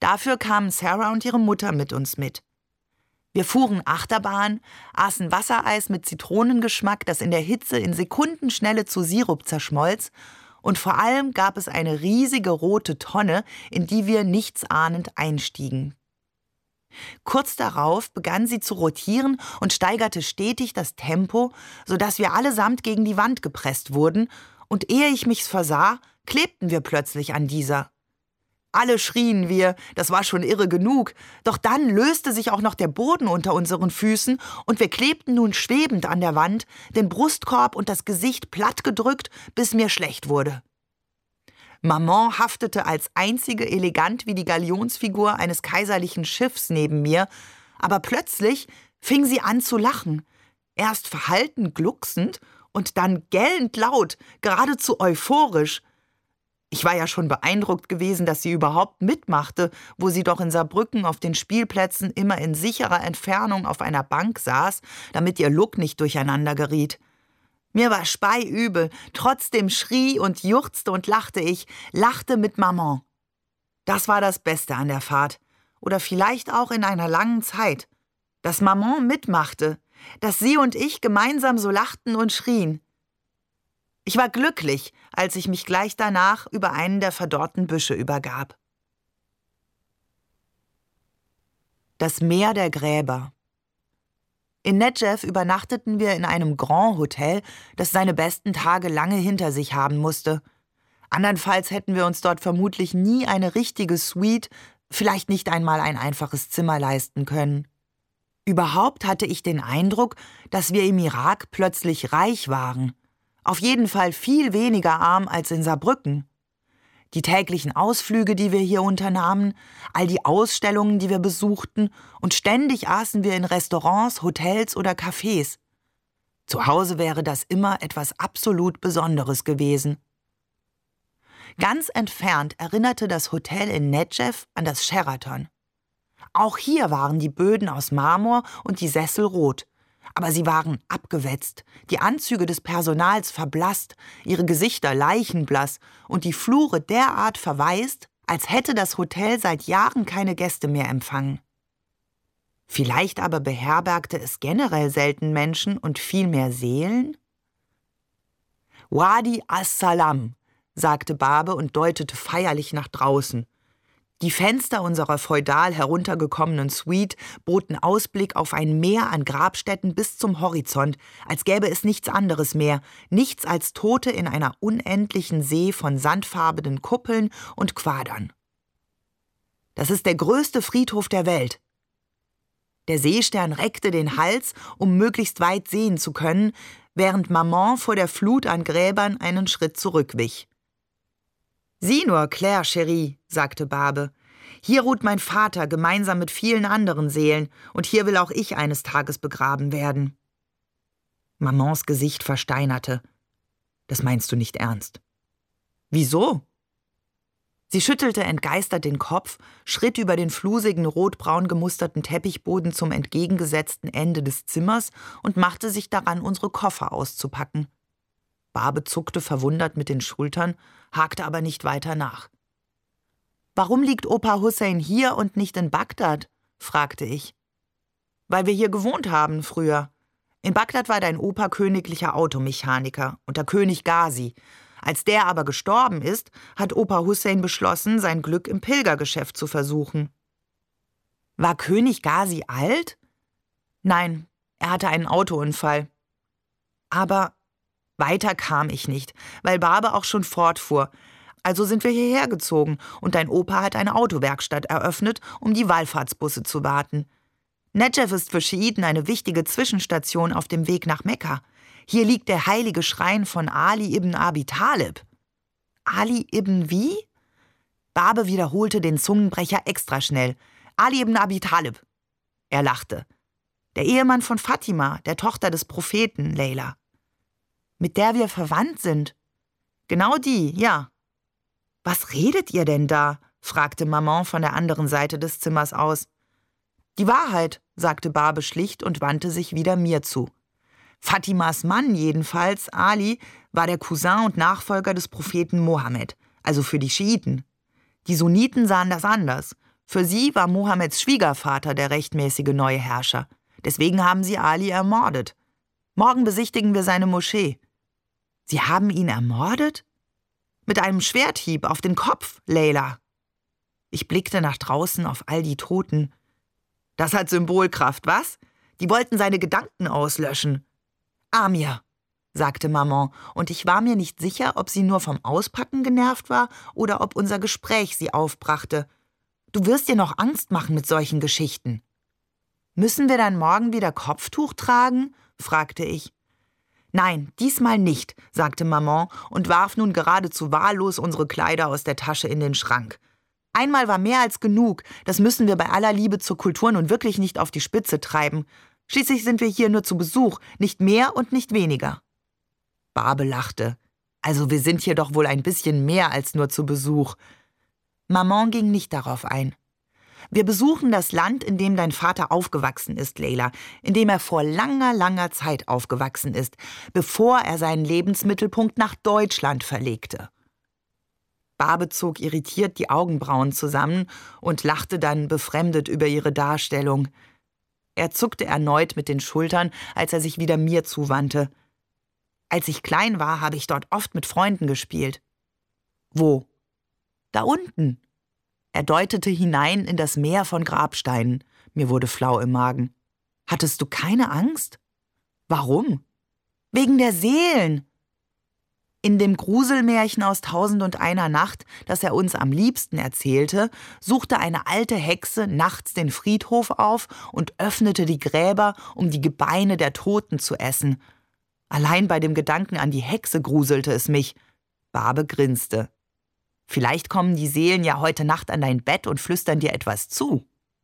Dafür kamen Sarah und ihre Mutter mit uns mit. Wir fuhren Achterbahn, aßen Wassereis mit Zitronengeschmack, das in der Hitze in Sekundenschnelle zu Sirup zerschmolz, und vor allem gab es eine riesige rote Tonne, in die wir nichtsahnend einstiegen. Kurz darauf begann sie zu rotieren und steigerte stetig das Tempo, sodass wir allesamt gegen die Wand gepresst wurden, und ehe ich mich's versah, klebten wir plötzlich an dieser. Alle schrien wir, das war schon irre genug, doch dann löste sich auch noch der Boden unter unseren Füßen und wir klebten nun schwebend an der Wand, den Brustkorb und das Gesicht plattgedrückt, bis mir schlecht wurde. Maman haftete als einzige elegant wie die Galionsfigur eines kaiserlichen Schiffs neben mir, aber plötzlich fing sie an zu lachen, erst verhalten glucksend und dann gellend laut, geradezu euphorisch. Ich war ja schon beeindruckt gewesen, dass sie überhaupt mitmachte, wo sie doch in Saarbrücken auf den Spielplätzen immer in sicherer Entfernung auf einer Bank saß, damit ihr Look nicht durcheinander geriet. Mir war speiübel, trotzdem schrie und juchzte und lachte ich, lachte mit Maman. Das war das Beste an der Fahrt, oder vielleicht auch in einer langen Zeit, dass Maman mitmachte, dass sie und ich gemeinsam so lachten und schrien. Ich war glücklich, als ich mich gleich danach über einen der verdorrten Büsche übergab. Das Meer der Gräber. In Nedjev übernachteten wir in einem Grand Hotel, das seine besten Tage lange hinter sich haben musste. Andernfalls hätten wir uns dort vermutlich nie eine richtige Suite, vielleicht nicht einmal ein einfaches Zimmer leisten können. Überhaupt hatte ich den Eindruck, dass wir im Irak plötzlich reich waren. Auf jeden Fall viel weniger arm als in Saarbrücken. Die täglichen Ausflüge, die wir hier unternahmen, all die Ausstellungen, die wir besuchten, und ständig aßen wir in Restaurants, Hotels oder Cafés. Zu Hause wäre das immer etwas absolut Besonderes gewesen. Ganz entfernt erinnerte das Hotel in Nedjev an das Sheraton. Auch hier waren die Böden aus Marmor und die Sessel rot. Aber sie waren abgewetzt, die Anzüge des Personals verblasst, ihre Gesichter leichenblass und die Flure derart verwaist, als hätte das Hotel seit Jahren keine Gäste mehr empfangen. Vielleicht aber beherbergte es generell selten Menschen und viel mehr Seelen? Wadi as-Salam, sagte Barbe und deutete feierlich nach draußen. Die Fenster unserer feudal heruntergekommenen Suite boten Ausblick auf ein Meer an Grabstätten bis zum Horizont, als gäbe es nichts anderes mehr, nichts als Tote in einer unendlichen See von sandfarbenen Kuppeln und Quadern. Das ist der größte Friedhof der Welt. Der Seestern reckte den Hals, um möglichst weit sehen zu können, während Maman vor der Flut an Gräbern einen Schritt zurückwich. »Sieh nur, Claire, Chérie«, sagte Barbe, »hier ruht mein Vater gemeinsam mit vielen anderen Seelen, und hier will auch ich eines Tages begraben werden.« Mamans Gesicht versteinerte. »Das meinst du nicht ernst?« »Wieso?« Sie schüttelte entgeistert den Kopf, schritt über den flusigen, rotbraun gemusterten Teppichboden zum entgegengesetzten Ende des Zimmers und machte sich daran, unsere Koffer auszupacken. Barbe zuckte verwundert mit den Schultern, hakte aber nicht weiter nach. »Warum liegt Opa Hussein hier und nicht in Bagdad?« fragte ich. »Weil wir hier gewohnt haben früher. In Bagdad war dein Opa königlicher Automechaniker unter König Gazi. Als der aber gestorben ist, hat Opa Hussein beschlossen, sein Glück im Pilgergeschäft zu versuchen.« »War König Gazi alt?« »Nein, er hatte einen Autounfall.« »Aber weiter kam ich nicht, weil Barbe auch schon fortfuhr. Also sind wir hierher gezogen und dein Opa hat eine Autowerkstatt eröffnet, um die Wallfahrtsbusse zu warten. Nedjev ist für Schiiten eine wichtige Zwischenstation auf dem Weg nach Mekka. Hier liegt der heilige Schrein von Ali ibn Abi Talib.« »Ali ibn wie?« Barbe wiederholte den Zungenbrecher extra schnell. »Ali ibn Abi Talib.« Er lachte. »Der Ehemann von Fatima, der Tochter des Propheten, Leila.« »Mit der wir verwandt sind?« »Genau die, ja.« »Was redet ihr denn da?« fragte Maman von der anderen Seite des Zimmers aus. »Die Wahrheit«, sagte Barbe schlicht und wandte sich wieder mir zu. Fatimas Mann jedenfalls, Ali, war der Cousin und Nachfolger des Propheten Mohammed, also für die Schiiten. Die Sunniten sahen das anders. Für sie war Mohammeds Schwiegervater der rechtmäßige neue Herrscher. Deswegen haben sie Ali ermordet. Morgen besichtigen wir seine Moschee. Sie haben ihn ermordet? Mit einem Schwerthieb auf den Kopf, Leila. Ich blickte nach draußen auf all die Toten. Das hat Symbolkraft, was? Die wollten seine Gedanken auslöschen. Amir, sagte Maman, und ich war mir nicht sicher, ob sie nur vom Auspacken genervt war oder ob unser Gespräch sie aufbrachte. Du wirst dir noch Angst machen mit solchen Geschichten. Müssen wir dann morgen wieder Kopftuch tragen? Fragte ich. Nein, diesmal nicht, sagte Maman und warf nun geradezu wahllos unsere Kleider aus der Tasche in den Schrank. Einmal war mehr als genug, das müssen wir bei aller Liebe zur Kultur nun wirklich nicht auf die Spitze treiben. Schließlich sind wir hier nur zu Besuch, nicht mehr und nicht weniger. Barbe lachte. Also wir sind hier doch wohl ein bisschen mehr als nur zu Besuch. Maman ging nicht darauf ein. Wir besuchen das Land, in dem dein Vater aufgewachsen ist, Leila, in dem er vor langer, langer Zeit aufgewachsen ist, bevor er seinen Lebensmittelpunkt nach Deutschland verlegte. Barbe zog irritiert die Augenbrauen zusammen und lachte dann befremdet über ihre Darstellung. Er zuckte erneut mit den Schultern, als er sich wieder mir zuwandte. Als ich klein war, habe ich dort oft mit Freunden gespielt. Wo? Da unten. Er deutete hinein in das Meer von Grabsteinen. Mir wurde flau im Magen. Hattest du keine Angst? Warum? Wegen der Seelen. In dem Gruselmärchen aus 1001 Nacht, das er uns am liebsten erzählte, suchte eine alte Hexe nachts den Friedhof auf und öffnete die Gräber, um die Gebeine der Toten zu essen. Allein bei dem Gedanken an die Hexe gruselte es mich. Barbe grinste. Vielleicht kommen die Seelen ja heute Nacht an dein Bett und flüstern dir etwas zu.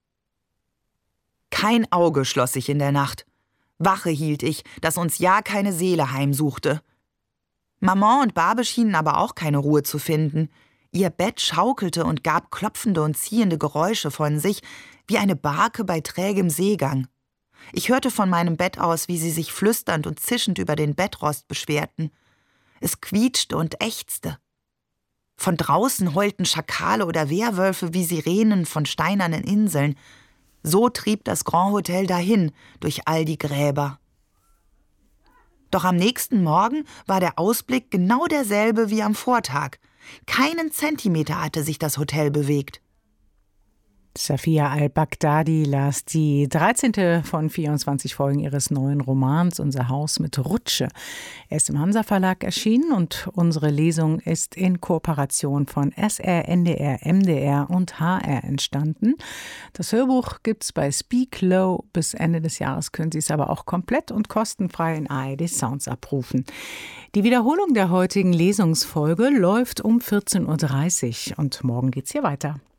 Kein Auge schloss ich in der Nacht. Wache hielt ich, dass uns ja keine Seele heimsuchte. Maman und Barbe schienen aber auch keine Ruhe zu finden. Ihr Bett schaukelte und gab klopfende und ziehende Geräusche von sich, wie eine Barke bei trägem Seegang. Ich hörte von meinem Bett aus, wie sie sich flüsternd und zischend über den Bettrost beschwerten. Es quietschte und ächzte. Von draußen heulten Schakale oder Wehrwölfe wie Sirenen von steinernen Inseln. So trieb das Grand Hotel dahin, durch all die Gräber. Doch am nächsten Morgen war der Ausblick genau derselbe wie am Vortag. Keinen Zentimeter hatte sich das Hotel bewegt. Safia al-Baghdadi las die 13. von 24 Folgen ihres neuen Romans Unser Haus mit Rutsche. Er ist im Hansa Verlag erschienen und unsere Lesung ist in Kooperation von SR, NDR, MDR und HR entstanden. Das Hörbuch gibt's bei Speak Low. Bis Ende des Jahres können Sie es aber auch komplett und kostenfrei in ARD Sounds abrufen. Die Wiederholung der heutigen Lesungsfolge läuft um 14:30 Uhr und morgen geht's hier weiter.